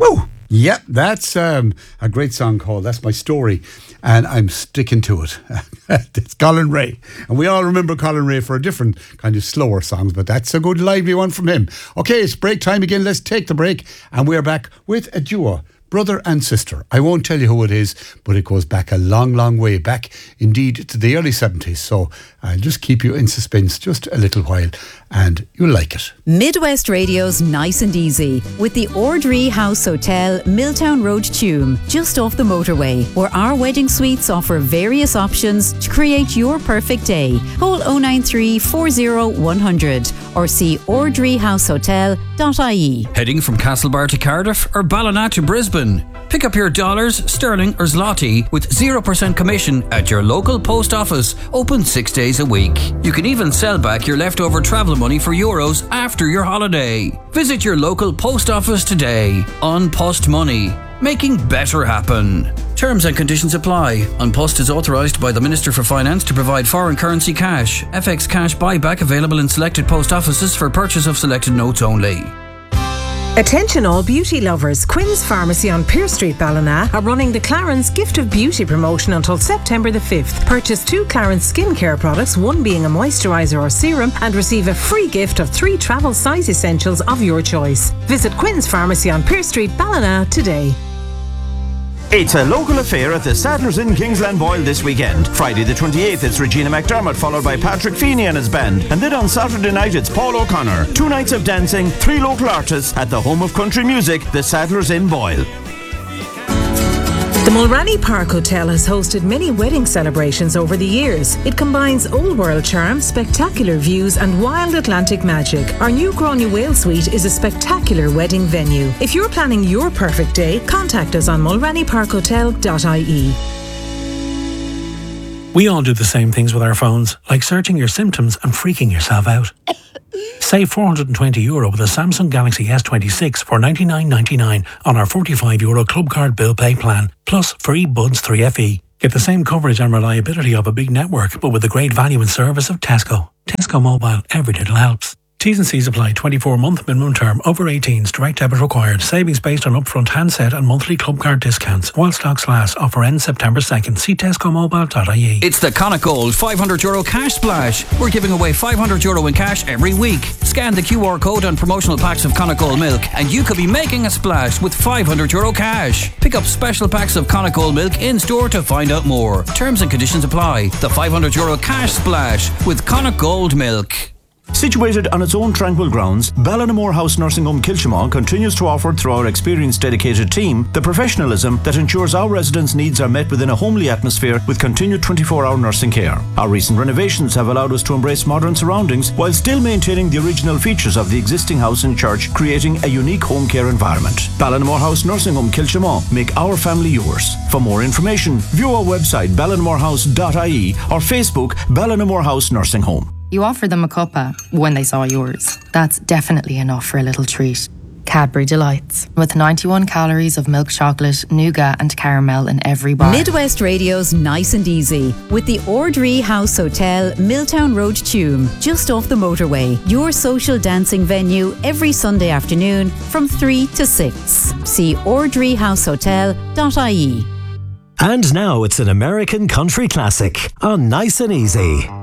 Woo! Yep, that's a great song called That's My Story, and I'm sticking to it. It's Colin Ray, and we all remember Colin Ray for a different kind of slower songs, but that's a good lively one from him. Okay, it's break time again. Let's take the break, and we're back with a duo, brother and sister. I won't tell you who it is, but it goes back a long, long way, back indeed to the early 70s. So I'll just keep you in suspense just a little while, and you'll like it. Midwest Radio's Nice and Easy with the Ordree House Hotel, Milltown Road, Tuam, just off the motorway, where our wedding suites offer various options to create your perfect day. Call 093 40 100 or see ordreehousehotel.ie. Heading from Castlebar to Cardiff or Ballina to Brisbane? Pick up your dollars, sterling or zloty with 0% commission at your local post office, open 6 days a week. You can even sell back your leftover travel money for euros after your holiday. Visit your local post office today. On Post Money, making better happen. Terms and conditions apply. On Post is authorised by the Minister for Finance to provide foreign currency cash. FX cash buyback available in selected post offices for purchase of selected notes only. Attention all beauty lovers. Quinn's Pharmacy on Pearse Street, Ballina are running the Clarence Gift of Beauty promotion until September the 5th. Purchase 2 Clarence skincare products, one being a moisturiser or serum, and receive a free gift of 3 travel size essentials of your choice. Visit Quinn's Pharmacy on Pearse Street, Ballina today. It's a local affair at the Sadler's Inn, Kingsland Boyle this weekend. Friday the 28th, it's Regina McDermott, followed by Patrick Feeney and his band. And then on Saturday night, it's Paul O'Connor. 2 nights of dancing, 3 local artists at the home of country music, the Sadler's Inn, Boyle. The Mulranny Park Hotel has hosted many wedding celebrations over the years. It combines old world charm, spectacular views and wild Atlantic magic. Our new Gráinne Whale Suite is a spectacular wedding venue. If you're planning your perfect day, contact us on mulrannyparkhotel.ie. We all do the same things with our phones, like searching your symptoms and freaking yourself out. Save €420 with a Samsung Galaxy S26 for $99.99 on our €45 Club Card Bill Pay plan, plus free Buds 3FE. Get the same coverage and reliability of a big network, but with the great value and service of Tesco. Tesco Mobile, every little helps. T's and C's apply. 24-month minimum term. Over 18s. Direct debit required. Savings based on upfront handset and monthly club card discounts. While stocks last. Offer ends September 2nd. See tescomobile.ie. It's the Connacht Gold €500 cash splash. We're giving away €500 in cash every week. Scan the QR code on promotional packs of Connacht Gold milk and you could be making a splash with €500 cash. Pick up special packs of Connacht Gold milk in store to find out more. Terms and conditions apply. The €500 cash splash with Connacht Gold milk. Situated on its own tranquil grounds, Ballinamore House Nursing Home Kilchimau continues to offer, through our experienced dedicated team, the professionalism that ensures our residents' needs are met within a homely atmosphere with continued 24-hour nursing care. Our recent renovations have allowed us to embrace modern surroundings while still maintaining the original features of the existing house and church, creating a unique home care environment. Ballinamore House Nursing Home Kilchimau. Make our family yours. For more information, view our website ballinamorehouse.ie or Facebook Ballinamore House Nursing Home. You offered them a cuppa when they saw yours. That's definitely enough for a little treat. Cadbury Delights, with 91 calories of milk chocolate, nougat and caramel in every bar. Midwest Radio's Nice and Easy with the Ordree House Hotel, Milltown Road, Tuam, just off the motorway. Your social dancing venue every Sunday afternoon from 3 to 6. See ordreehousehotel.ie. And now it's an American country classic on Nice and Easy.